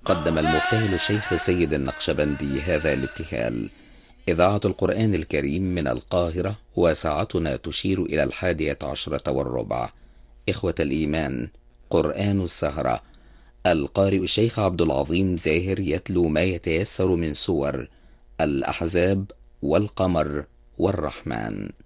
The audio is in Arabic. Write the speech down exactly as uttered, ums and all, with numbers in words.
قدم المبتهل الشيخ سيد النقشبندي هذا الابتهال. إذاعة القرآن الكريم من القاهرة، وساعتنا تشير إلى الحادية عشرة والربع. إخوة الإيمان، قرآن السهرة. القارئ الشيخ عبد العظيم زاهر يتلو ما يتيسر من سور الأحزاب والقمر والرحمن.